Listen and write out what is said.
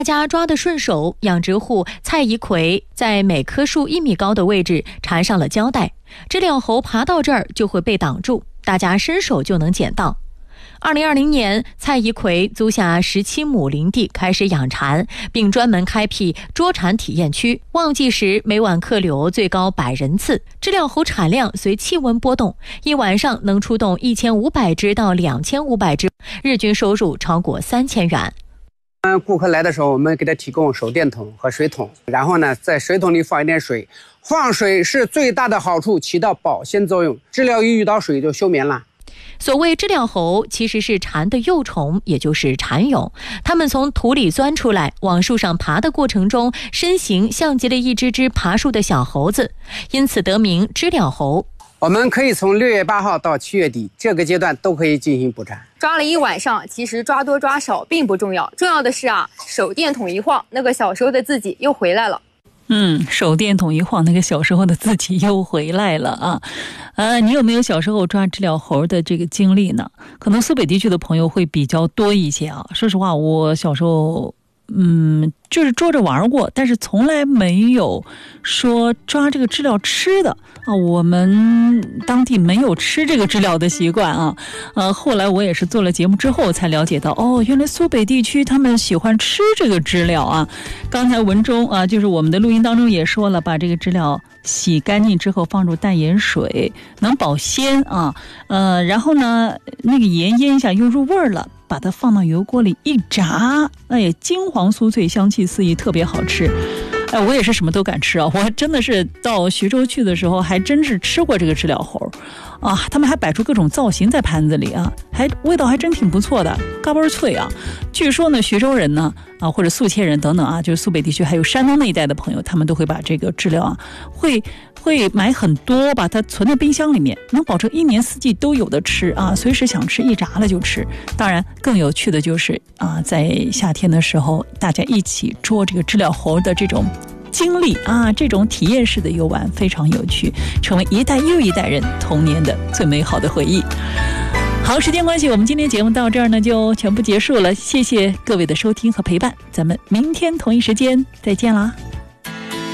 大家抓得顺手，养殖户蔡怡奎在每棵树1米高的位置缠上了胶带，知了猴爬到这儿就会被挡住，大家伸手就能捡到。2020年，蔡怡奎租下17亩林地开始养蝉，并专门开辟捉蝉体验区。旺季时，每晚客流最高100人次。知了猴产量随气温波动，一晚上能出动1500只到2500只，日均收入超过3000元。 顾客来的时候，我们给他提供手电筒和水桶，然后呢，在水桶里放一点水。放水是最大的好处，起到保鲜作用。知了一遇到水就休眠了。 所谓知了猴其实是蝉的幼虫，也就是蝉蛹。它们从土里钻出来，往树上爬的过程中，身形像极了一只只爬树的小猴子，因此得名知了猴。 我们可以从6月8号到7月底这个阶段都可以进行捕蝉。 抓了一晚上，其实抓多抓少并不重要，重要的是手电筒一晃，那个小时候的自己又回来了。 手电筒一晃，那个小时候的自己又回来了啊！你有没有小时候抓知了猴的这个经历呢？可能苏北地区的朋友会比较多一些啊。说实话，我小时候就是捉着玩过，但是从来没有说抓这个知了吃的啊。我们当地没有吃这个知了的习惯啊。后来我也是做了节目之后才了解到，原来苏北地区他们喜欢吃这个知了啊。刚才文中就是我们的录音当中也说了，把这个知了洗干净之后放入淡盐水，能保鲜啊。然后呢，那个盐腌一下又入味了。把它放到油锅里一炸，金黄酥脆，香气四溢，特别好吃。我也是什么都敢吃啊！我真的是到徐州去的时候，还真是吃过这个知了猴啊。他们还摆出各种造型在盘子里啊，味道还真挺不错的，嘎嘣脆啊。据说呢，徐州人呢或者宿迁人等等啊，就是苏北地区还有山东那一带的朋友，他们都会把这个知了会买很多，把它存在冰箱里面，能保证1年4季都有的吃啊，随时想吃一炸了就吃。当然，更有趣的就是在夏天的时候，大家一起捉这个知了猴的这种经历这种体验式的游玩非常有趣，成为一代又一代人童年的最美好的回忆。好，时间关系，我们今天节目到这儿呢就全部结束了，谢谢各位的收听和陪伴，咱们明天同一时间再见啦。